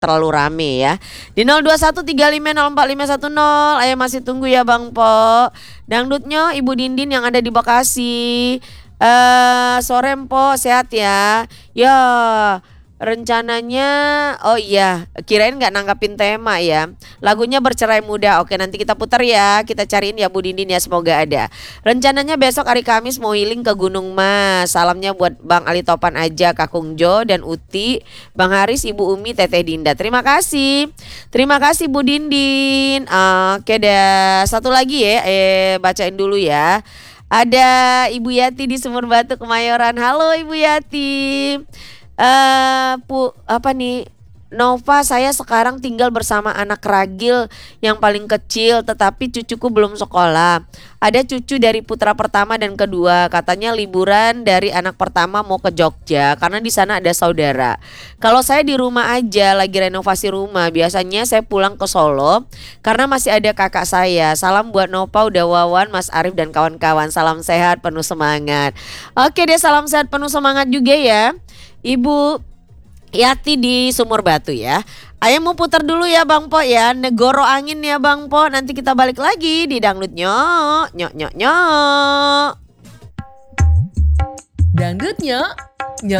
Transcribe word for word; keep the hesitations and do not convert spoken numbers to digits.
terlalu rame ya. Di nol dua satu tiga lima nol empat lima satu nol. Ayo masih tunggu ya Bang Po. Dangdutnya Ibu Dindin yang ada di Bekasi. Eh sore Mpo, sehat ya. Ya, rencananya oh iya, kirain nggak nanggapin tema ya. Lagunya Bercerai Muda. Oke, nanti kita putar ya. Kita cariin ya Bu Dindin ya, semoga ada. Rencananya besok hari Kamis mau healing ke Gunung Mas. Salamnya buat Bang Ali Topan aja, Kakung Jo dan Uti, Bang Haris, Ibu Umi, Teteh Dinda. Terima kasih. Terima kasih Bu Dindin. Oke deh. Satu lagi ya, eh bacain dulu ya. Ada Ibu Yati di Sumur Batu Kemayoran. Halo Ibu Yati. Eh, pu apa nih? Nova, saya sekarang tinggal bersama anak ragil yang paling kecil, tetapi cucuku belum sekolah. Ada cucu dari putra pertama dan kedua, katanya liburan dari anak pertama mau ke Jogja karena di sana ada saudara. Kalau saya di rumah aja lagi renovasi rumah, biasanya saya pulang ke Solo karena masih ada kakak saya. Salam buat Nova, udah Wawan, Mas Arif dan kawan-kawan. Salam sehat, penuh semangat. Oke deh, salam sehat penuh semangat juga ya Ibu Yati di Sumur Batu ya. Ayo mau putar dulu ya Bang Po ya, Negoro Angin ya Bang Po. Nanti kita balik lagi di Dangdut Nyok Nyok Nyok Nyok. Dangdut Nyok Nyok.